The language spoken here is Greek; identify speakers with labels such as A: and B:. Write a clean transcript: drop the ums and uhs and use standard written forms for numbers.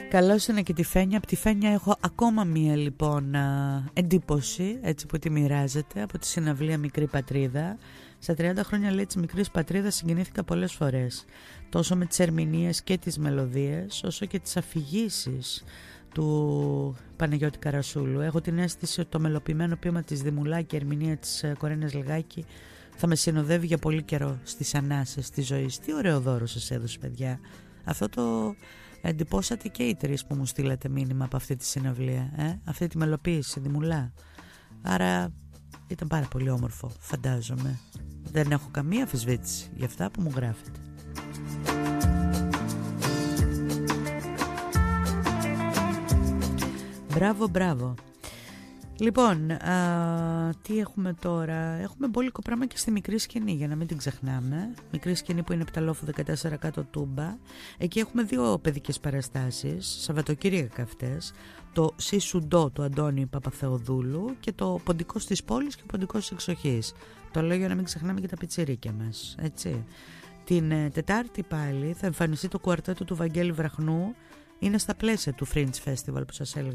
A: Καλώς είναι και τη Φένια. Από τη Φένια έχω ακόμα μία λοιπόν εντύπωση, έτσι που τη μοιράζεται, από τη συναυλία Μικρή Πατρίδα. Στα 30 χρόνια, λέει, της Μικρής Πατρίδας συγκινήθηκα πολλές φορές, τόσο με τις ερμηνείες και τις μελωδίες, όσο και τις αφηγήσεις του Παναγιώτη Καρασούλου. Έχω την αίσθηση ότι το μελοποιημένο ποίημα της Δημουλά και η ερμηνεία της Κορένας Λιγάκη θα με συνοδεύει για πολύ καιρό στις ανάσες της ζωής. Τι ωραίο δώρο σας έδωσε, παιδιά. Αυτό το εντυπώσατε και οι τρεις που μου στείλατε μήνυμα από αυτή τη συναυλία, αυτή τη μελοποίηση, Δημουλά. Άρα ήταν πάρα πολύ όμορφο, φαντάζομαι. Δεν έχω καμία αμφισβήτηση για αυτά που μου γράφετε. Μπράβο, μπράβο. Λοιπόν, τι έχουμε τώρα? Έχουμε μπόλικο πράγμα και στη Μικρή Σκηνή, για να μην την ξεχνάμε. Μικρή Σκηνή που είναι Πταλόφου 14 κάτω Τούμπα. Εκεί έχουμε δύο παιδικές παραστάσεις, Σαββατοκύριακα αυτές. Το Σισουντό του Αντώνη Παπαθεοδούλου και το Ποντικός της Πόλης και ο Ποντικός της Εξοχής. Το λέω για να μην ξεχνάμε και τα πιτσιρίκια μας, έτσι. Την Τετάρτη πάλι θα εμφανιστεί το κουαρτέτο του Βαγγέλη Βραχνού. Είναι στα πλαίσια του Fringe Festival που σας έλεγα